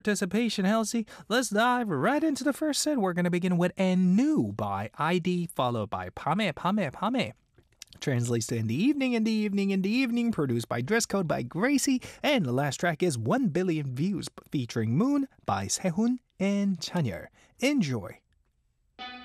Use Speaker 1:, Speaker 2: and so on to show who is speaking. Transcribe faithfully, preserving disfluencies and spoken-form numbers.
Speaker 1: participation, Halsey. Let's dive right into the first set. We're going to begin with And New by I D, followed by Pame, Pame, Pame. Translates to In the Evening, In the Evening, In the Evening, produced by Dress Code by Gracie. And the last track is one billion Views, featuring Moon by Sehun and Chanyeol. Enjoy.